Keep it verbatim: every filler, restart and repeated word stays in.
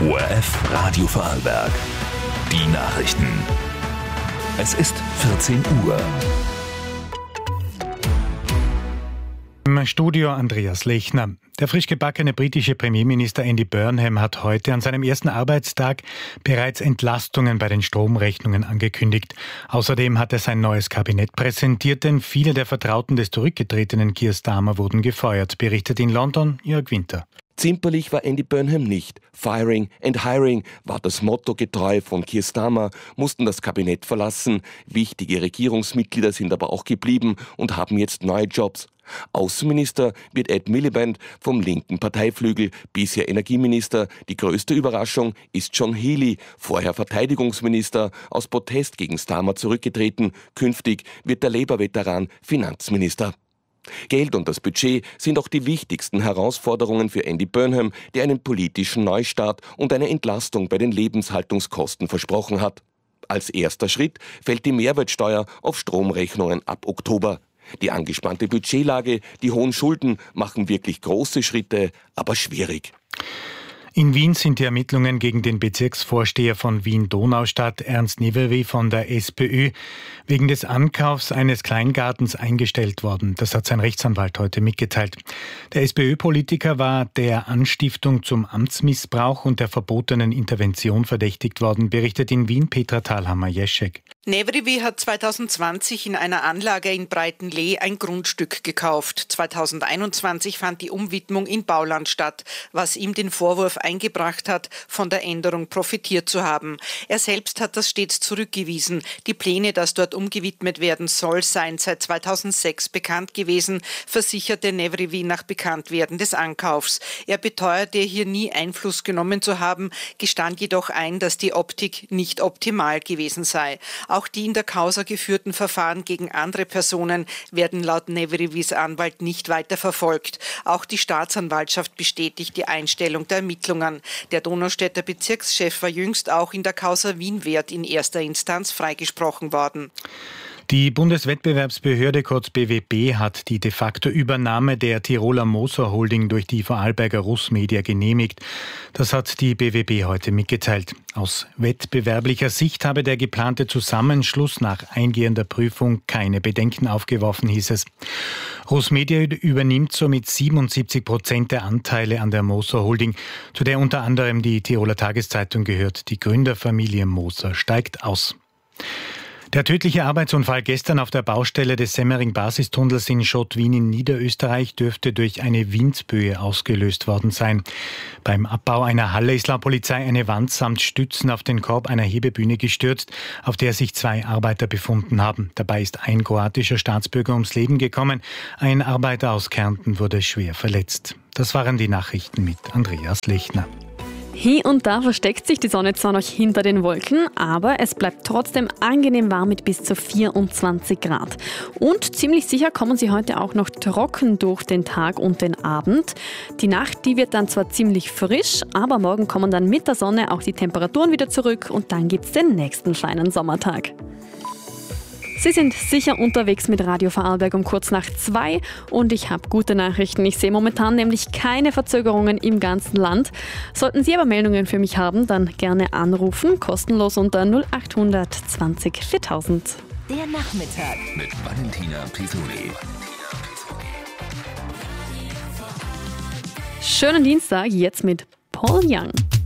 O R F Radio Vorarlberg. Die Nachrichten. Es ist vierzehn Uhr. Im Studio Andreas Lechner. Der frisch gebackene britische Premierminister Andy Burnham hat heute an seinem ersten Arbeitstag bereits Entlastungen bei den Stromrechnungen angekündigt. Außerdem hat er sein neues Kabinett präsentiert, denn viele der Vertrauten des zurückgetretenen Keir Starmer wurden gefeuert, berichtet in London Jörg Winter. Zimperlich war Andy Burnham nicht. Firing and hiring war das Motto. Getreu von Keir Starmer mussten das Kabinett verlassen. Wichtige Regierungsmitglieder sind aber auch geblieben und haben jetzt neue Jobs. Außenminister wird Ed Miliband vom linken Parteiflügel, bisher Energieminister. Die größte Überraschung ist John Healey, vorher Verteidigungsminister, aus Protest gegen Starmer zurückgetreten. Künftig wird der Labour-Veteran Finanzminister. Geld und das Budget sind auch die wichtigsten Herausforderungen für Andy Burnham, der einen politischen Neustart und eine Entlastung bei den Lebenshaltungskosten versprochen hat. Als erster Schritt fällt die Mehrwertsteuer auf Stromrechnungen ab Oktober. Die angespannte Budgetlage, die hohen Schulden machen wirklich große Schritte, aber schwierig. In Wien sind die Ermittlungen gegen den Bezirksvorsteher von Wien-Donaustadt, Ernst Nevery von der SPÖ, wegen des Ankaufs eines Kleingartens eingestellt worden. Das hat sein Rechtsanwalt heute mitgeteilt. Der SPÖ-Politiker war der Anstiftung zum Amtsmissbrauch und der verbotenen Intervention verdächtigt worden, berichtet in Wien Petra Thalhammer-Jeschek. Nevery hat zweitausendzwanzig in einer Anlage in Breitenlee ein Grundstück gekauft. zweitausendeinundzwanzig fand die Umwidmung in Bauland statt, was ihm den Vorwurf eingebracht hat, von der Änderung profitiert zu haben. Er selbst hat das stets zurückgewiesen. Die Pläne, dass dort umgewidmet werden soll, seien seit zweitausendsechs bekannt gewesen, versicherte Nevery nach Bekanntwerden des Ankaufs. Er beteuerte, hier nie Einfluss genommen zu haben, gestand jedoch ein, dass die Optik nicht optimal gewesen sei. Auch die in der Causa geführten Verfahren gegen andere Personen werden laut Neverys Anwalt nicht weiter verfolgt. Auch die Staatsanwaltschaft bestätigt die Einstellung der Ermittlungen. Der Donaustädter Bezirkschef war jüngst auch in der Causa Wienwert in erster Instanz freigesprochen worden. Die Bundeswettbewerbsbehörde, kurz B W B, hat die de facto Übernahme der Tiroler Moser Holding durch die Vorarlberger Russmedia genehmigt. Das hat die B W B heute mitgeteilt. Aus wettbewerblicher Sicht habe der geplante Zusammenschluss nach eingehender Prüfung keine Bedenken aufgeworfen, hieß es. Russmedia übernimmt somit siebenundsiebzig Prozent der Anteile an der Moser Holding, zu der unter anderem die Tiroler Tageszeitung gehört. Die Gründerfamilie Moser steigt aus. Der tödliche Arbeitsunfall gestern auf der Baustelle des Semmering-Basistunnels in Schott-Wien in Niederösterreich dürfte durch eine Windböe ausgelöst worden sein. Beim Abbau einer Halle ist laut Polizei eine Wand samt Stützen auf den Korb einer Hebebühne gestürzt, auf der sich zwei Arbeiter befunden haben. Dabei ist ein kroatischer Staatsbürger ums Leben gekommen. Ein Arbeiter aus Kärnten wurde schwer verletzt. Das waren die Nachrichten mit Andreas Lechner. Hier und da versteckt sich die Sonne zwar noch hinter den Wolken, aber es bleibt trotzdem angenehm warm mit bis zu vierundzwanzig Grad. Und ziemlich sicher kommen sie heute auch noch trocken durch den Tag und den Abend. Die Nacht, die wird dann zwar ziemlich frisch, aber morgen kommen dann mit der Sonne auch die Temperaturen wieder zurück und dann gibt's den nächsten feinen Sommertag. Sie sind sicher unterwegs mit Radio Vorarlberg um kurz nach zwei und ich habe gute Nachrichten. Ich sehe momentan nämlich keine Verzögerungen im ganzen Land. Sollten Sie aber Meldungen für mich haben, dann gerne anrufen, kostenlos unter null acht hundert zwanzig viertausend. Der Nachmittag mit Valentina Pisoli. Schönen Dienstag, jetzt mit Paul Young.